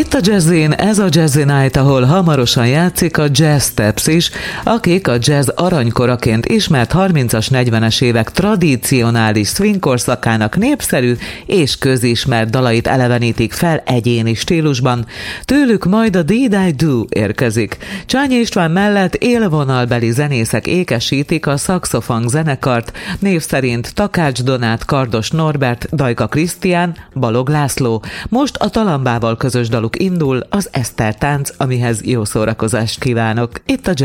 Itt a Jazzin, ez a Jazzy Night, ahol hamarosan játszik a Jazz Steps is, akik a jazz aranykoraként ismert 30-as, 40-es évek tradicionális swing korszakának népszerű és közismert dalait elevenítik fel egyéni stílusban. Tőlük majd a Did I Do érkezik. Csányi István mellett élvonalbeli zenészek ékesítik a Saxofang zenekart, név szerint Takács Donát, Kardos Norbert, Dajka Krisztián, Balog László. Most a Talambával közös daluk indul, az Eszter tánc, amihez jó szórakozást kívánok. Itt a